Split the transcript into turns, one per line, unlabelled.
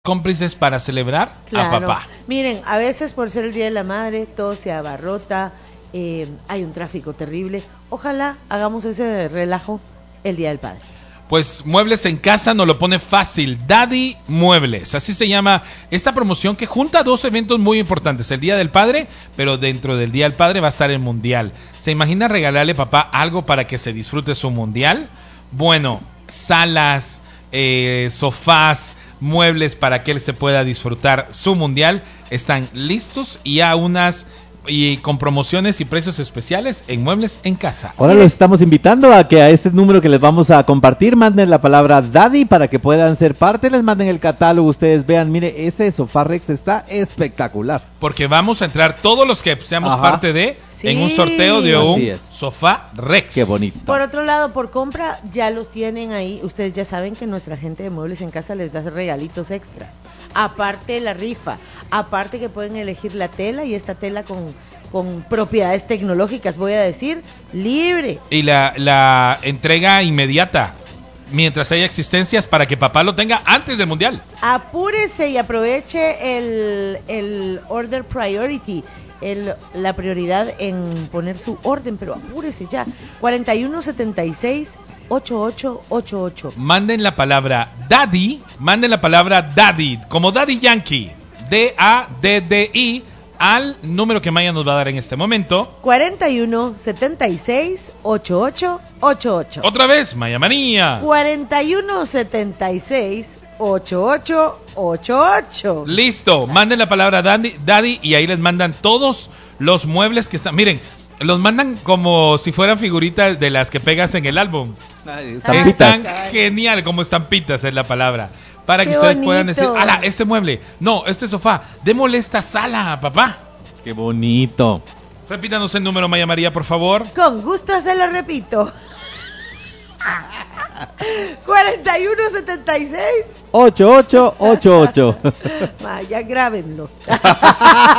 cómplices para celebrar a papá.
Miren, a veces por ser el Día de la Madre todo se abarrota, hay un tráfico terrible. Ojalá hagamos ese relajo el Día del Padre.
Pues Muebles en Casa nos lo pone fácil. Daddy Muebles, así se llama esta promoción que junta dos eventos muy importantes. El Día del Padre, pero dentro del Día del Padre va a estar el Mundial. ¿Se imagina regalarle a papá algo para que se disfrute su Mundial? Bueno, salas, sofás, muebles para que él se pueda disfrutar su Mundial están listos y con promociones y precios especiales en Muebles en Casa.
Ahora los estamos invitando a que a este número que les vamos a compartir manden la palabra Daddy para que puedan ser parte, les manden el catálogo, ustedes vean, mire, ese sofá Rex está espectacular.
Porque vamos a entrar todos los que seamos parte de en un sorteo de un sofá Rex.
Qué bonito.
Por otro lado, por compra ya los tienen ahí. Ustedes ya saben que nuestra gente de Muebles en Casa les da regalitos extras. Aparte de la rifa, aparte que pueden elegir la tela y esta tela con propiedades tecnológicas, voy a decir, libre.
Y la entrega inmediata, mientras haya existencias, para que papá lo tenga antes del Mundial.
Apúrese y aproveche el order priority. La prioridad en poner su orden, pero apúrese ya. 4176-8888.
Manden la palabra Daddy, como Daddy Yankee, DADDI, al número que Maya nos va a dar en este momento.
4176-8888.
Otra vez, Maya Manía.
4176-8888.
Listo, manden la palabra Daddy y ahí les mandan todos los muebles que están. Miren, los mandan como si fueran figuritas de las que pegas en el álbum. Están genial, como estampitas es la palabra. Para que ustedes puedan decir, ¡ala, este mueble! No, este sofá, démosle esta sala, papá.
¡Qué bonito!
Repítanos el número, Maya María, por favor.
Con gusto se lo repito. 4176-8888. Ya grábenlo.